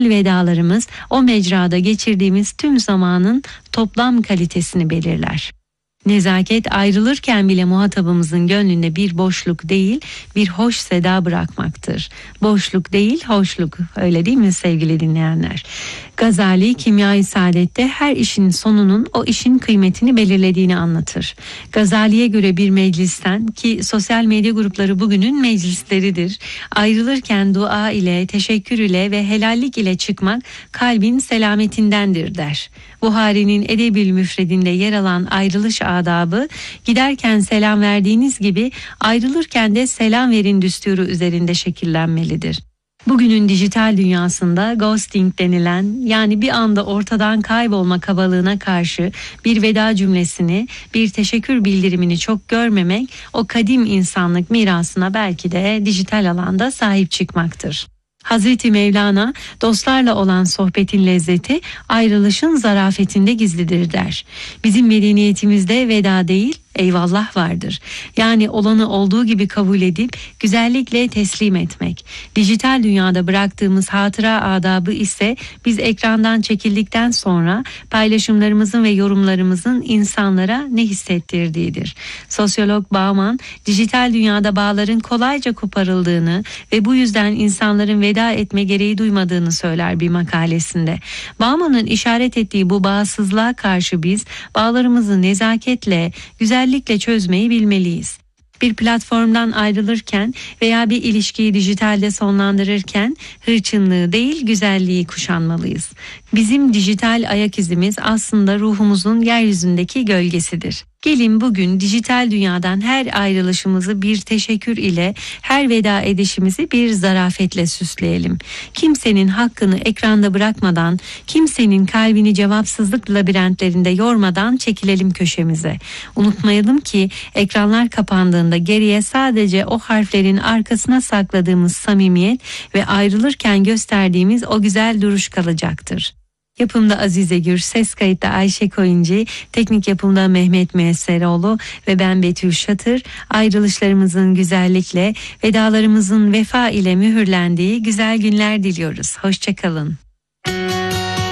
Vedalarımız o mecrada geçirdiğimiz tüm zamanın toplam kalitesini belirler. Nezaket ayrılırken bile muhatabımızın gönlünde bir boşluk değil, bir hoş seda bırakmaktır. Boşluk değil, hoşluk. Öyle değil mi sevgili dinleyenler? Gazali Kimya-i Saadet'te her işin sonunun o işin kıymetini belirlediğini anlatır. Gazali'ye göre bir meclisten, ki sosyal medya grupları bugünün meclisleridir, ayrılırken dua ile, teşekkür ile ve helallik ile çıkmak kalbin selametindendir der. Buhari'nin Edeb-ül Müfredinde yer alan ayrılış adabı, giderken selam verdiğiniz gibi ayrılırken de selam verin düsturu üzerinde şekillenmelidir. Bugünün dijital dünyasında ghosting denilen, yani bir anda ortadan kaybolma kabalığına karşı bir veda cümlesini, bir teşekkür bildirimini çok görmemek, o kadim insanlık mirasına belki de dijital alanda sahip çıkmaktır. Hazreti Mevlana, dostlarla olan sohbetin lezzeti ayrılışın zarafetinde gizlidir der. Bizim medeniyetimizde veda değil, eyvallah vardır. Yani olanı olduğu gibi kabul edip güzellikle teslim etmek. Dijital dünyada bıraktığımız hatıra adabı ise biz ekrandan çekildikten sonra paylaşımlarımızın ve yorumlarımızın insanlara ne hissettirdiğidir. Sosyolog Bauman, dijital dünyada bağların kolayca koparıldığını ve bu yüzden insanların veda etme gereği duymadığını söyler bir makalesinde. Bauman'ın işaret ettiği bu bağsızlığa karşı biz bağlarımızı nezaketle, güzellikle çözmeyi bilmeliyiz. Bir platformdan ayrılırken veya bir ilişkiyi dijitalde sonlandırırken hırçınlığı değil, güzelliği kuşanmalıyız. Bizim dijital ayak izimiz aslında ruhumuzun yeryüzündeki gölgesidir. Gelin bugün dijital dünyadan her ayrılışımızı bir teşekkür ile, her veda edişimizi bir zarafetle süsleyelim. Kimsenin hakkını ekranda bırakmadan, kimsenin kalbini cevapsızlık labirentlerinde yormadan çekilelim köşemize. Unutmayalım ki ekranlar kapandığında geriye sadece o harflerin arkasına sakladığımız samimiyet ve ayrılırken gösterdiğimiz o güzel duruş kalacaktır. Yapımda Azize Gür, ses kayıtta Ayşe Koyuncu, teknik yapımda Mehmet Müesseroğlu ve ben Betül Şatır. Ayrılışlarımızın güzellikle, vedalarımızın vefa ile mühürlendiği güzel günler diliyoruz. Hoşçakalın.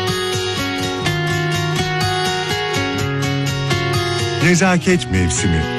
Nezaket mevsimi.